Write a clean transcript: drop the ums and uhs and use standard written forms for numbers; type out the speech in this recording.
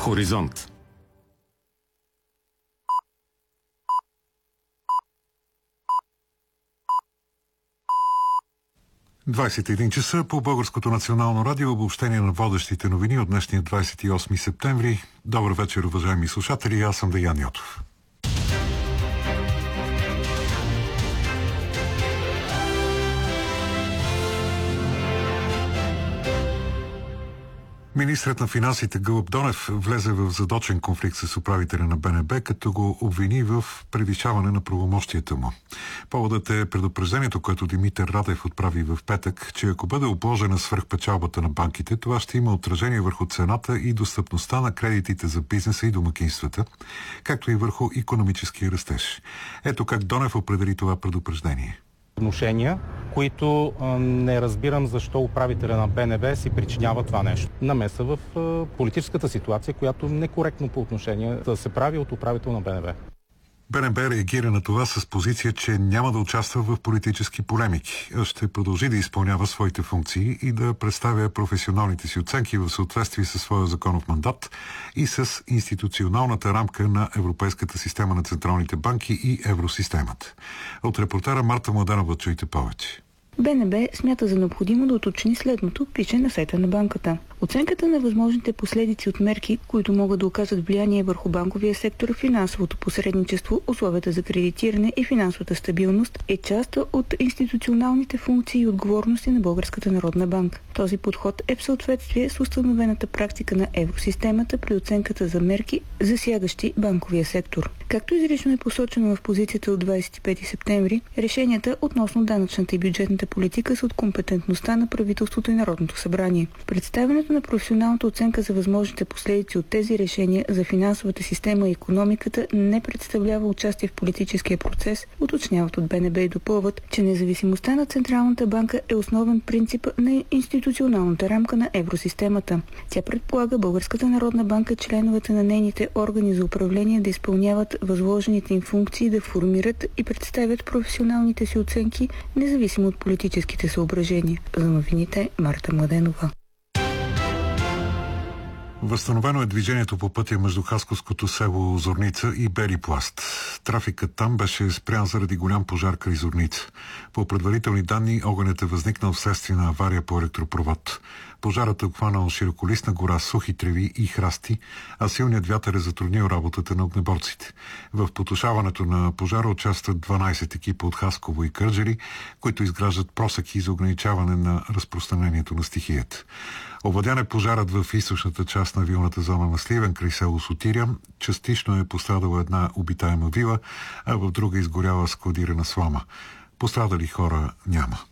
Хоризонт. ...21 часа по Българското национално радио, обобщение на водещите новини от днешния 28 септември. Добър вечер, уважаеми слушатели, аз съм Деян Йотов. Министрът на финансите Гълъб Донев влезе в задочен конфликт с управителя на БНБ, като го обвини в превишаване на правомощията му. Поводът е предупреждението, което Димитър Радев отправи в петък, че ако бъде обложена свръхпечалбата на банките, това ще има отражение върху цената и достъпността на кредитите за бизнеса и домакинствата, както и върху икономическия растеж. Ето как Донев определи това предупреждение. Отношения, които не разбирам защо управителя на БНБ си причинява това нещо. Намеса в политическата ситуация, която некоректно по отношение да се прави от управител на БНБ. БНБ реагира на това с позиция, че няма да участва в политически полемики, а ще продължи да изпълнява своите функции и да представя професионалните си оценки в съответствие със своя законов мандат и с институционалната рамка на Европейската система на централните банки и Евросистемата. От репортера Марта Младенова чуйте повече. БНБ смята за необходимо да уточни следното, пише на сайта на банката. Оценката на възможните последици от мерки, които могат да окажат влияние върху банковия сектор, финансовото посредничество, условията за кредитиране и финансовата стабилност е част от институционалните функции и отговорности на Българската народна банка. Този подход е в съответствие с установената практика на Евросистемата при оценката за мерки, засягащи банковия сектор. Както изрично е посочено в позицията от 25 септември, решенията относно данъчната и бюджетната политика са от компетентността на правителството и Народното събрание. Представянето на професионалната оценка за възможните последици от тези решения за финансовата система и икономиката не представлява участие в политическия процес, уточняват от БНБ и допълват, че независимостта на Централната банка е основен принцип на институционалната рамка на Евросистемата. Тя предполага Българската народна банка, членовете на нейните органи за управление да изпълняват възложените им функции, да формират и представят професионалните си оценки, независимо от политическите съображения. За новините Марта Младенова. Възстановено е движението по пътя между хасковското село Зорница и Бели пласт. Трафикът там беше спрян заради голям пожар край Зорница. По предварителни данни, огънят е възникнал вследствие на авария по електропровод. Пожарът е обхванал широколистна гора, сухи треви и храсти, а силният вятър е затруднил работата на огнеборците. В потушаването на пожара участват 12 екипа от Хасково и Кърджали, които изграждат просеки за ограничаване на разпространението на стихията. Овладян е пожарът в източната част на вилната зона на Сливен, край село Сотиря. Частично е пострадала една обитаема вила, а в друга изгоряла складирана слама. Пострадали хора няма.